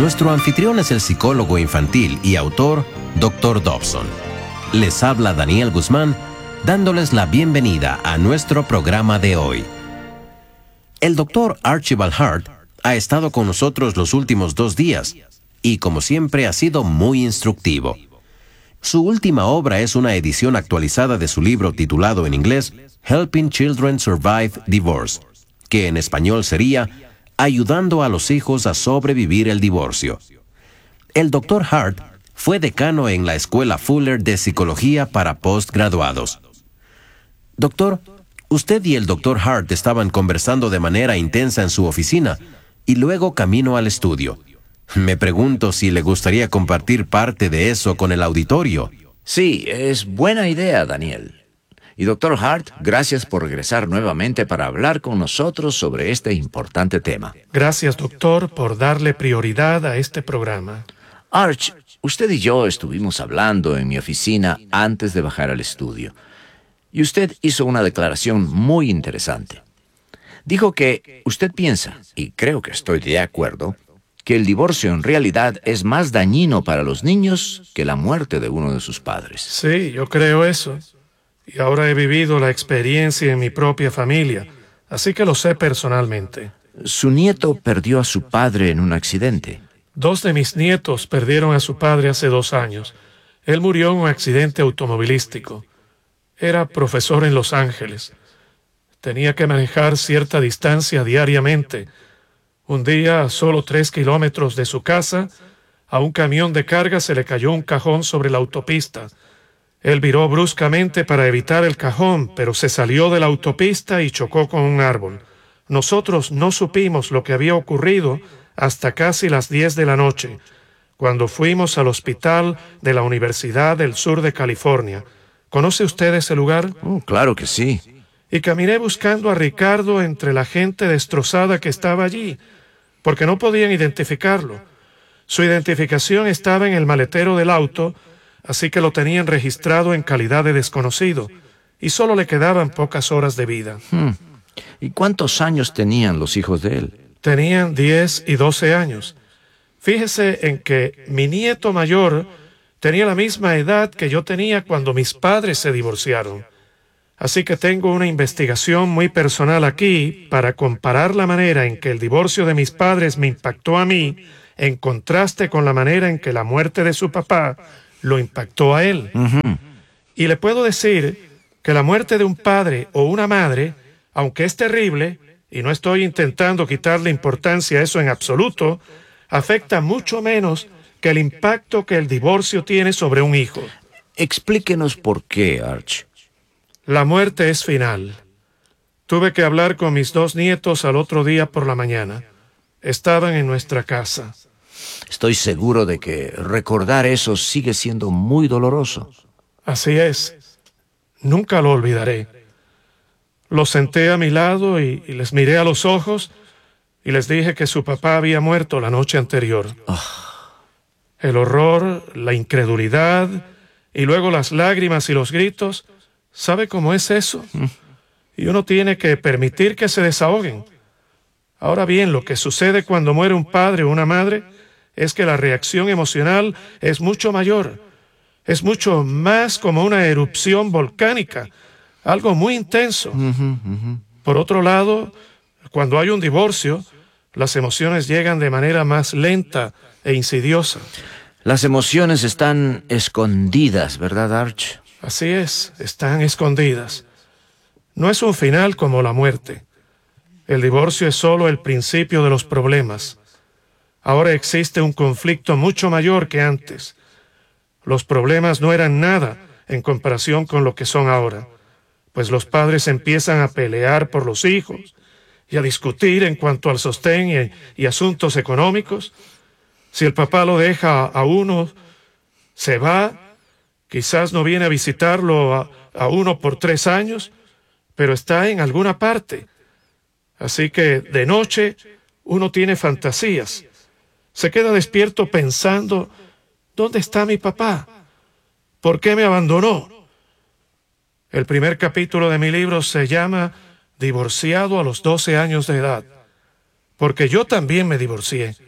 Nuestro anfitrión es el psicólogo infantil y autor, Dr. Dobson. Les habla Daniel Guzmán, dándoles la bienvenida a nuestro programa de hoy. El Dr. Archibald Hart ha estado con nosotros los últimos 2 días y, como siempre, ha sido muy instructivo. Su última obra es una edición actualizada de su libro titulado en inglés Helping Children Survive Divorce, que en español sería Ayudando a los hijos a sobrevivir el divorcio. El Dr. Hart fue decano en la Escuela Fuller de Psicología para postgraduados. Doctor, usted y el Dr. Hart estaban conversando de manera intensa en su oficina y luego camino al estudio. Me pregunto si le gustaría compartir parte de eso con el auditorio. Sí, es buena idea, Daniel. Y Dr. Hart, gracias por regresar nuevamente para hablar con nosotros sobre este importante tema. Gracias, doctor, por darle prioridad a este programa. Arch, usted y yo estuvimos hablando en mi oficina antes de bajar al estudio. Y usted hizo una declaración muy interesante. Dijo que usted piensa, y creo que estoy de acuerdo, que el divorcio en realidad es más dañino para los niños que la muerte de uno de sus padres. Sí, yo creo eso. Y ahora he vivido la experiencia en mi propia familia, así que lo sé personalmente. Su nieto perdió a su padre en un accidente. 2 de mis nietos perdieron a su padre hace 2 años. Él murió en un accidente automovilístico. Era profesor en Los Ángeles. Tenía que manejar cierta distancia diariamente. Un día, a solo 3 kilómetros de su casa, a un camión de carga se le cayó un cajón sobre la autopista. Él viró bruscamente para evitar el cajón, pero se salió de la autopista y chocó con un árbol. Nosotros no supimos lo que había ocurrido hasta casi las 10 de la noche, cuando fuimos al hospital de la Universidad del Sur de California. ¿Conoce usted ese lugar? Claro que sí. Y caminé buscando a Ricardo entre la gente destrozada que estaba allí, porque no podían identificarlo. Su identificación estaba en el maletero del auto, así que lo tenían registrado en calidad de desconocido, y solo le quedaban pocas horas de vida. ¿Y cuántos años tenían los hijos de él? Tenían 10 y 12 años. Fíjese en que mi nieto mayor tenía la misma edad que yo tenía cuando mis padres se divorciaron. Así que tengo una investigación muy personal aquí para comparar la manera en que el divorcio de mis padres me impactó a mí, en contraste con la manera en que la muerte de su papá lo impactó a él. Y le puedo decir que la muerte de un padre o una madre, aunque es terrible, y no estoy intentando quitarle importancia a eso en absoluto, afecta mucho menos que el impacto que el divorcio tiene sobre un hijo. Explíquenos por qué, Arch. La muerte es final. Tuve que hablar con mis 2 nietos al otro día por la mañana. Estaban en nuestra casa. Estoy seguro de que recordar eso sigue siendo muy doloroso. Así es. Nunca lo olvidaré. Los senté a mi lado y les miré a los ojos y les dije que su papá había muerto la noche anterior. El horror, la incredulidad y luego las lágrimas y los gritos. ¿Sabe cómo es eso? Y uno tiene que permitir que se desahoguen. Ahora bien, lo que sucede cuando muere un padre o una madre es que la reacción emocional es mucho mayor. Es mucho más como una erupción volcánica, algo muy intenso. Por otro lado, cuando hay un divorcio, las emociones llegan de manera más lenta e insidiosa. Las emociones están escondidas, ¿verdad, Arch? Así es, están escondidas. No es un final como la muerte. El divorcio es solo el principio de los problemas. Ahora existe un conflicto mucho mayor que antes. Los problemas no eran nada en comparación con lo que son ahora, pues los padres empiezan a pelear por los hijos y a discutir en cuanto al sostén y asuntos económicos. Si el papá lo deja a uno, se va, quizás no viene a visitarlo a uno por 3 años, pero está en alguna parte. Así que de noche uno tiene fantasías. Se queda despierto pensando, ¿dónde está mi papá? ¿Por qué me abandonó? El primer capítulo de mi libro se llama Divorciado a los 12 años de edad, porque yo también me divorcié.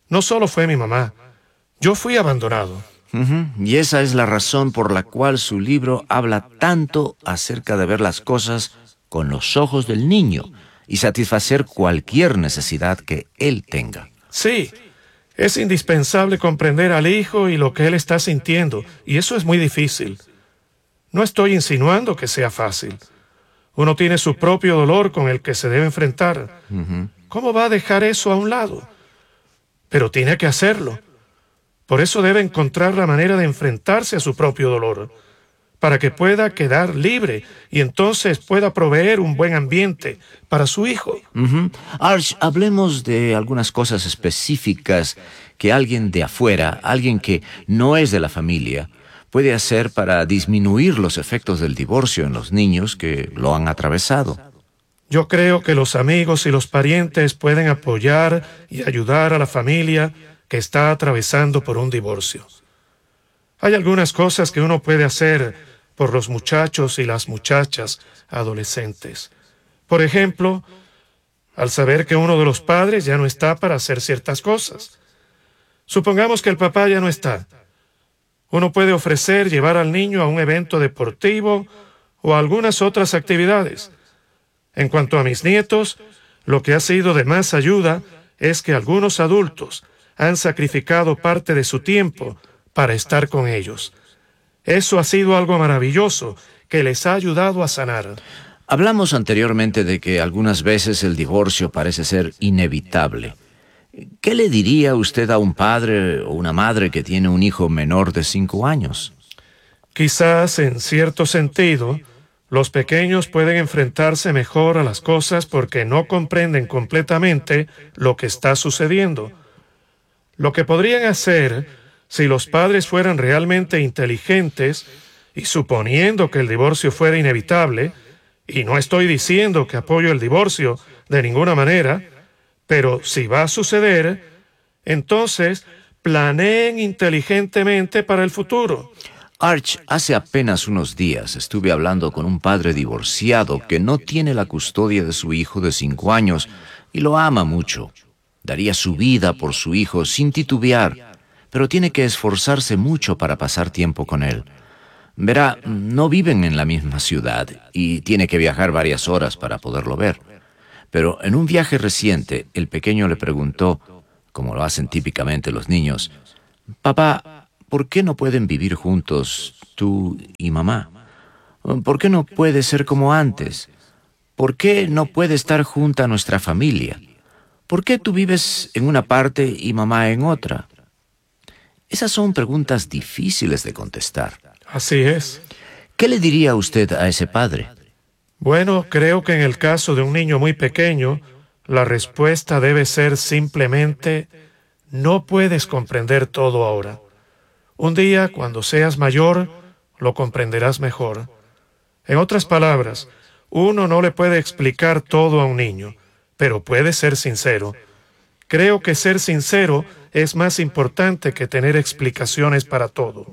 No solo fue mi mamá, yo fui abandonado. Y esa es la razón por la cual su libro habla tanto acerca de ver las cosas con los ojos del niño y satisfacer cualquier necesidad que él tenga. Sí, es indispensable comprender al hijo y lo que él está sintiendo, y eso es muy difícil. No estoy insinuando que sea fácil. Uno tiene su propio dolor con el que se debe enfrentar. ¿Cómo va a dejar eso a un lado? Pero tiene que hacerlo. Por eso debe encontrar la manera de enfrentarse a su propio dolor, para que pueda quedar libre y entonces pueda proveer un buen ambiente para su hijo. Arch, hablemos de algunas cosas específicas que alguien de afuera, alguien que no es de la familia, puede hacer para disminuir los efectos del divorcio en los niños que lo han atravesado. Yo creo que los amigos y los parientes pueden apoyar y ayudar a la familia que está atravesando por un divorcio. Hay algunas cosas que uno puede hacer por los muchachos y las muchachas adolescentes. Por ejemplo, al saber que uno de los padres ya no está para hacer ciertas cosas. Supongamos que el papá ya no está. Uno puede ofrecer llevar al niño a un evento deportivo o a algunas otras actividades. En cuanto a mis nietos, lo que ha sido de más ayuda es que algunos adultos han sacrificado parte de su tiempo para estar con ellos. Eso ha sido algo maravilloso que les ha ayudado a sanar. Hablamos anteriormente de que algunas veces el divorcio parece ser inevitable. ¿Qué le diría usted a un padre o una madre que tiene un hijo menor de 5 años? Quizás, en cierto sentido, los pequeños pueden enfrentarse mejor a las cosas porque no comprenden completamente lo que está sucediendo. Lo que podrían hacer, si los padres fueran realmente inteligentes, y suponiendo que el divorcio fuera inevitable, y no estoy diciendo que apoyo el divorcio de ninguna manera, pero si va a suceder, entonces planeen inteligentemente para el futuro. Arch, hace apenas unos días estuve hablando con un padre divorciado que no tiene la custodia de su hijo de 5 años y lo ama mucho. Daría su vida por su hijo sin titubear, pero tiene que esforzarse mucho para pasar tiempo con él. Verá, no viven en la misma ciudad y tiene que viajar varias horas para poderlo ver. Pero en un viaje reciente, el pequeño le preguntó, como lo hacen típicamente los niños, «Papá, ¿por qué no pueden vivir juntos tú y mamá? ¿Por qué no puede ser como antes? ¿Por qué no puede estar junta nuestra familia? ¿Por qué tú vives en una parte y mamá en otra?» Esas son preguntas difíciles de contestar. Así es. ¿Qué le diría usted a ese padre? Bueno, creo que en el caso de un niño muy pequeño, la respuesta debe ser simplemente, no puedes comprender todo ahora. Un día, cuando seas mayor, lo comprenderás mejor. En otras palabras, uno no le puede explicar todo a un niño, pero puede ser sincero. Creo que ser sincero es más importante que tener explicaciones para todo.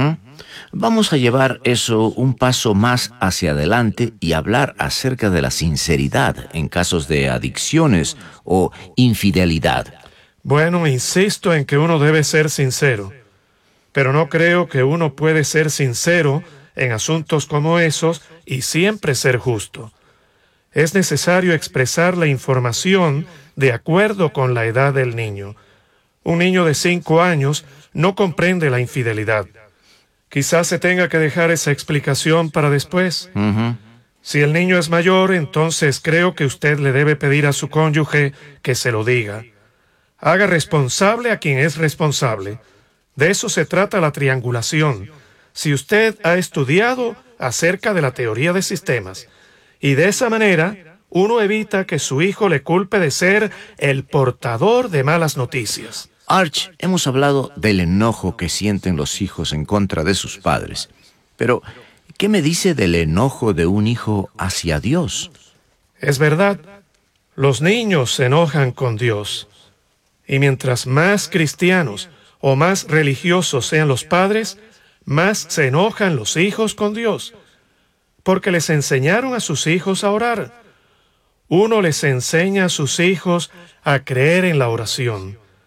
Vamos a llevar eso un paso más hacia adelante y hablar acerca de la sinceridad en casos de adicciones o infidelidad. Bueno, insisto en que uno debe ser sincero, pero no creo que uno puede ser sincero en asuntos como esos y siempre ser justo. Es necesario expresar la información de acuerdo con la edad del niño. Un niño de 5 años no comprende la infidelidad. Quizás se tenga que dejar esa explicación para después. Si el niño es mayor, entonces creo que usted le debe pedir a su cónyuge que se lo diga. Haga responsable a quien es responsable. De eso se trata la triangulación. Si usted ha estudiado acerca de la teoría de sistemas, y de esa manera uno evita que su hijo le culpe de ser el portador de malas noticias. Arch, hemos hablado del enojo que sienten los hijos en contra de sus padres. Pero, ¿qué me dice del enojo de un hijo hacia Dios? Es verdad, los niños se enojan con Dios. Y mientras más cristianos o más religiosos sean los padres, más se enojan los hijos con Dios, porque les enseñaron a sus hijos a orar. Uno les enseña a sus hijos a creer en la oración.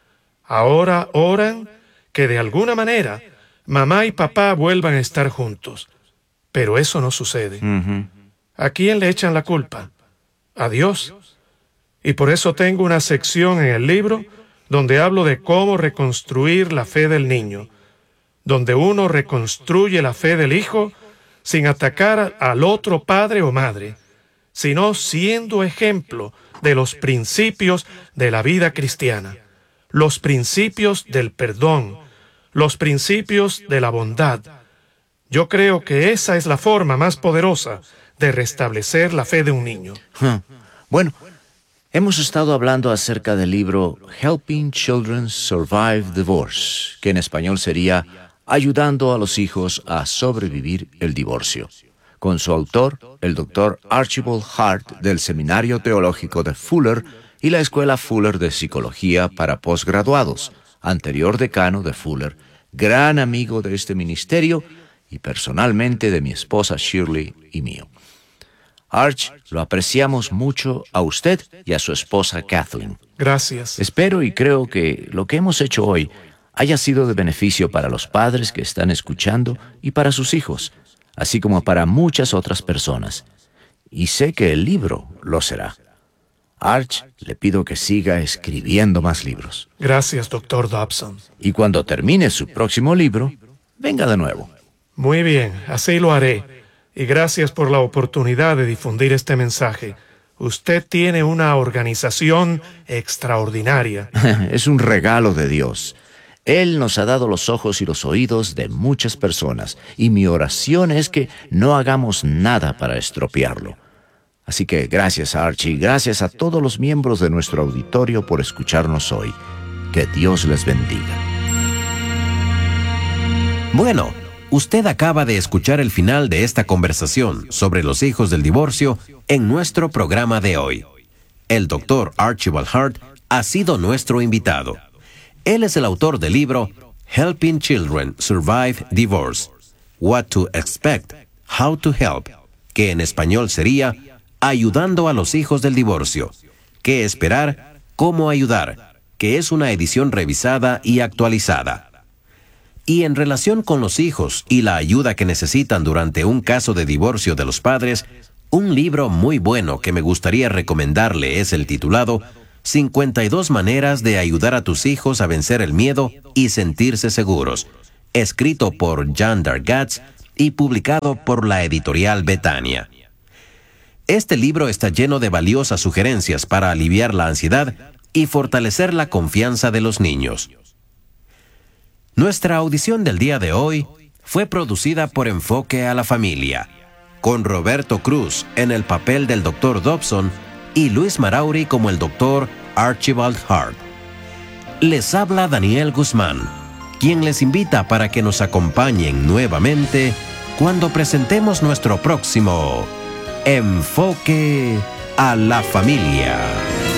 Ahora oran que de alguna manera mamá y papá vuelvan a estar juntos. Pero eso no sucede. ¿A quién le echan la culpa? A Dios. Y por eso tengo una sección en el libro donde hablo de cómo reconstruir la fe del niño, donde uno reconstruye la fe del hijo sin atacar al otro padre o madre, sino siendo ejemplo de los principios de la vida cristiana, los principios del perdón, los principios de la bondad. Yo creo que esa es la forma más poderosa de restablecer la fe de un niño. Bueno, hemos estado hablando acerca del libro Helping Children Survive Divorce, que en español sería Ayudando a los hijos a sobrevivir el divorcio, con su autor, el Dr. Archibald Hart, del Seminario Teológico de Fuller y la Escuela Fuller de Psicología para Postgraduados, anterior decano de Fuller, gran amigo de este ministerio y personalmente de mi esposa Shirley y mío. Arch, lo apreciamos mucho a usted y a su esposa Kathleen. Gracias. Espero y creo que lo que hemos hecho hoy haya sido de beneficio para los padres que están escuchando y para sus hijos, así como para muchas otras personas. Y sé que el libro lo será. Arch, le pido que siga escribiendo más libros. Gracias, Dr. Dobson. Y cuando termine su próximo libro, venga de nuevo. Muy bien, así lo haré. Y gracias por la oportunidad de difundir este mensaje. Usted tiene una organización extraordinaria. Es un regalo de Dios. Él nos ha dado los ojos y los oídos de muchas personas, y mi oración es que no hagamos nada para estropearlo. Así que gracias a Archie, gracias a todos los miembros de nuestro auditorio por escucharnos hoy. Que Dios les bendiga. Bueno, usted acaba de escuchar el final de esta conversación sobre los hijos del divorcio en nuestro programa de hoy. El Dr. Archibald Hart ha sido nuestro invitado. Él es el autor del libro Helping Children Survive Divorce, What to Expect, How to Help, que en español sería Ayudando a los hijos del divorcio, ¿Qué esperar? ¿Cómo ayudar?, que es una edición revisada y actualizada. Y en relación con los hijos y la ayuda que necesitan durante un caso de divorcio de los padres, un libro muy bueno que me gustaría recomendarle es el titulado 52 maneras de ayudar a tus hijos a vencer el miedo y sentirse seguros, escrito por Jan Dargatz y publicado por la editorial Betania. Este libro está lleno de valiosas sugerencias para aliviar la ansiedad y fortalecer la confianza de los niños. Nuestra audición del día de hoy fue producida por Enfoque a la Familia, con Roberto Cruz en el papel del Dr. Dobson y Luis Marauri como el Dr. Archibald Hart. Les habla Daniel Guzmán, quien les invita para que nos acompañen nuevamente cuando presentemos nuestro próximo Enfoque a la Familia.